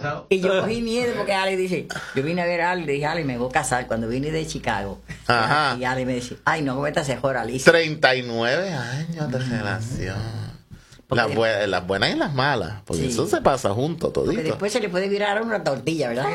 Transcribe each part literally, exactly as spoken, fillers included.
casado. Y yo cogí miedo porque Ale dice, yo vine a ver a Ale y le dije, Ale, me voy a casar cuando vine de Chicago. Ajá. Y Ale me dice, ay, no cometas mejor, Alicia. treinta y nueve años de relación. Las, bu las buenas y las malas, porque sí. Eso se pasa junto todito. Porque después se le puede virar a una tortilla, ¿verdad?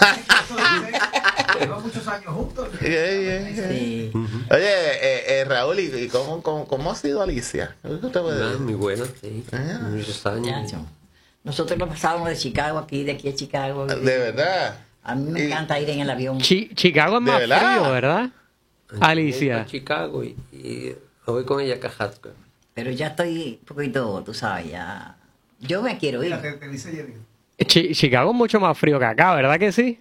Llevan muchos años juntos. Yeah, yeah, yeah. Sí. Uh-huh. Oye, eh, eh, Raúl, ¿y cómo, cómo, cómo ha sido Alicia? Ah, muy buena, sí. Ah. Muchos años. Ya, nosotros lo pasábamos de Chicago aquí, de aquí a Chicago. ¿De verdad? A mí me y... encanta ir en el avión. Chi Chicago es más ¿verdad? Frío, ¿verdad? Alicia. A Chicago y, y voy con ella a Cajatka. Pero ya estoy un poquito, tú sabes, ya... Yo me quiero ir. Mira, te, te dice Jerry. Ch Chicago es mucho más frío que acá, ¿verdad que sí?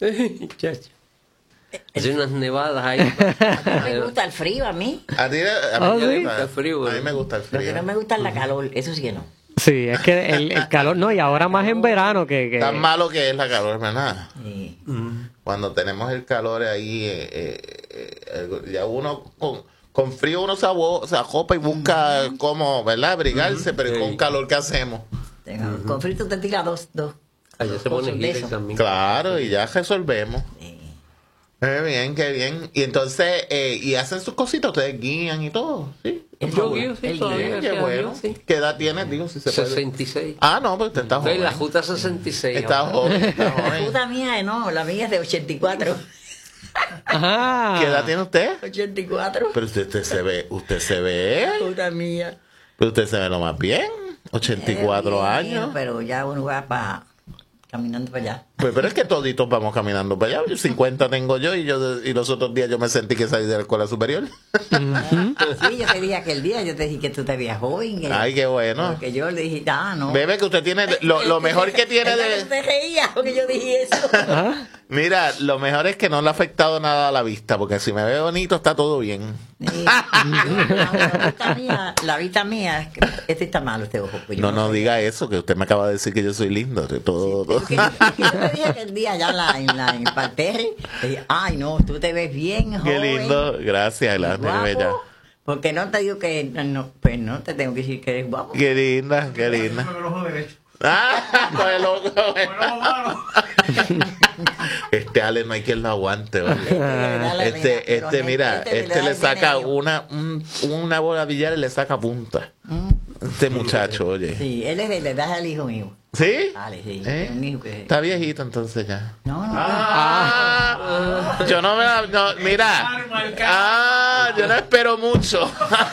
Hay unas nevadas ahí. A mí me gusta el frío, a mí. A ti a mí, oh, me, ¿sí? gusta el frío, a mí me gusta el frío. Lo que no me gusta es la calor, eso sí que no. Sí, es que el, el calor, no, y ahora más en verano que... que... Tan malo que es la calor, ¿verdad? Sí. Cuando tenemos el calor ahí, eh, eh, eh, ya uno... Con, Con frío uno se, se ajopa y busca uh-huh. cómo, ¿verdad? Abrigarse, uh-huh. pero sí. Con calor, ¿qué hacemos? Uh-huh. Con frío te tira dos, dos. Allá se pone giro también. Claro, y ya resolvemos. Sí. Qué bien, qué bien. Y entonces, eh, y hacen sus cositas, ustedes guían y todo, ¿sí? Yo guío, sí, todavía. Qué bueno. Sí. ¿Qué edad tienes? Digo, si se puede. sesenta y seis. Ah, no, pero usted está joven. La juta sesenta y seis. Está joven, está joven. La juta mía, no, la mía es de ochenta y cuatro. Ajá. ¿Qué edad tiene usted? ochenta y cuatro. Pero usted, usted se ve, usted se ve. Puta mía. Pero usted se ve lo más bien. ochenta y cuatro bien, años. Pero ya uno va para caminando para allá. Pues pero es que toditos vamos caminando para allá. cincuenta tengo yo y yo y los otros días yo me sentí que salí de la escuela superior. Sí, yo te dije aquel día, yo te dije que tú te veías joven. Que, ay, qué bueno. Porque yo le dije, ah, no. Bebe, que usted tiene lo, lo mejor que tiene de... Te reías porque yo dije eso. Mira, lo mejor es que no le ha afectado nada a la vista, porque si me ve bonito está todo bien. Sí. La vista mía, la vista mía, este está malo, este ojo. Pues no, no, no diga eso, que usted me acaba de decir que yo soy lindo. De todo, sí, todo. Que, que yo te dije aquel día allá en, la, en, la, en el parterre, te dije, ay, no, tú te ves bien, joven. Qué lindo, gracias, la bella. Porque no te digo que, no, pues no te tengo que decir que eres guapo. Qué linda, qué linda. Con el ojo derecho. Ah, con el ojo. Con el ojo malo. Este Ale no hay quien lo aguante, ¿vale? Este, este, mira, este le saca una, un, una bola de billar y le saca punta. Este muchacho, oye. Sí, él es de la edad del hijo mío. ¿Sí? Vale, sí. ¿Eh? Un hijo que... Está viejito entonces ya. No, no. Ah, ah, yo no me la, no, mira. Ah, yo no espero mucho.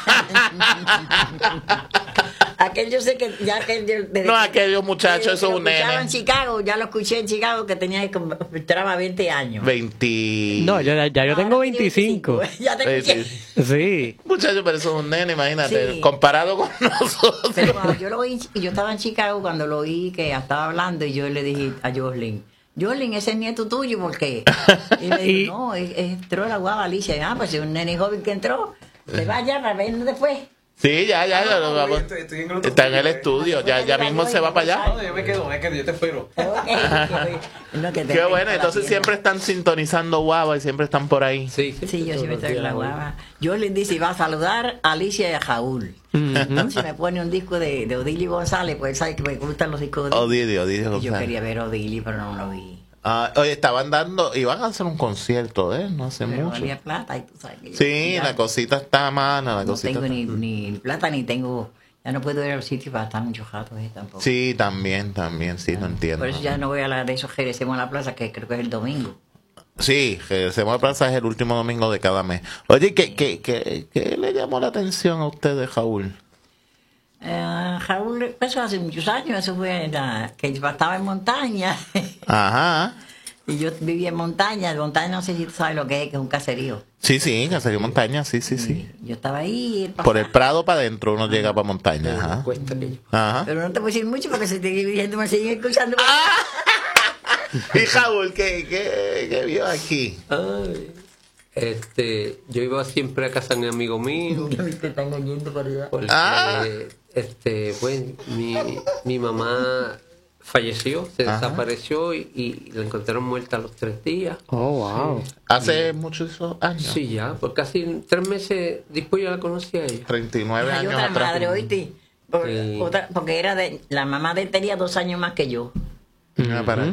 Aquel yo sé que ya aquel yo, desde no, aquellos muchachos, eso es un nene. en Chicago, ya lo escuché en Chicago que tenía como entraba veinte años. veinte. No, yo, ya yo tengo veinticinco. Ya te escuché. Sí. Muchachos, pero eso es un nene, imagínate, sí. Comparado con nosotros. Pero cuando yo lo oí, yo estaba en Chicago cuando lo oí que estaba hablando y yo le dije a Jocelyn, Jocelyn, ese es nieto tuyo, ¿por qué? Y me dijo, no, es, es, entró la guava Alicia. Ah, pues es un nene joven que entró, se vaya a ver después. Sí, ya, ya, ya. Ah, no, estoy, estoy en el está en el estudio, ya, ya mismo se va para allá. No, yo me quedo, me quedo, yo te espero. Okay. No, que te qué bueno, entonces siempre están sintonizando guava y siempre están por ahí. Sí, sí, yo siempre estoy en la guava. Yo les dije, va a saludar a Alicia y a Raúl. Mm-hmm. Si me pone un disco de, de Odilio González, pues sabe que me gustan los discos de Odilio. Odilio González. Yo quería ver a Odilio, pero no lo vi. Ah, oye, estaban dando, iban a hacer un concierto, ¿eh? No hace pero mucho. Valía plata y tú sabes que sí, ya, la cosita está mala, la no cosita. No tengo está... ni, ni plata ni tengo, ya no puedo ir a los sitios para estar muchos ratos ¿eh? Tampoco. Sí, también, también, sí, no entiendo. Por eso ya no voy a la de esos Jerezemos a la plaza, que creo que es el domingo. Sí, Jerezemos a la plaza es el último domingo de cada mes. Oye, ¿qué, qué, qué, qué le llamó la atención a usted, Raúl? Uh, Raúl, eso hace muchos años, eso fue la, que yo estaba en montaña. Ajá. Y yo vivía en montaña, montaña no sé si tú sabes lo que es, que es un caserío. Sí, sí, caserío montaña, sí, sí, sí. Yo estaba ahí. El Por el Prado para adentro uno llega para montaña. Ajá. Cuesta Ajá. Pero no te puedo decir mucho porque si te diciendo me siguen escuchando. Ah. Y Raúl, ¿qué, qué, qué vio aquí? Ay, este, yo iba siempre a casa de un amigo mío. Te están oyendo por allá. Porque, ah. este, pues, mi, mi mamá falleció, se Ajá. desapareció y, y la encontraron muerta a los tres días. Oh, wow. ¿Hace y, muchos años? Sí, ya, por casi tres meses después yo la conocí a ella. treinta y nueve Hay años otra atrás. madre, ¿oíste? Por, sí. otra, porque era de, la mamá de él tenía dos años más que yo. Uh-huh.